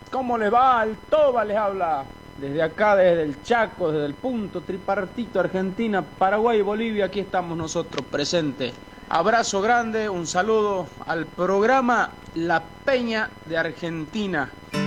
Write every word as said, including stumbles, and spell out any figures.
¿Cómo les va? El Toba les habla. Desde acá, desde el Chaco, desde el punto tripartito Argentina, Paraguay y Bolivia, aquí estamos nosotros presentes. Abrazo grande, un saludo al programa La Peña de Argentina.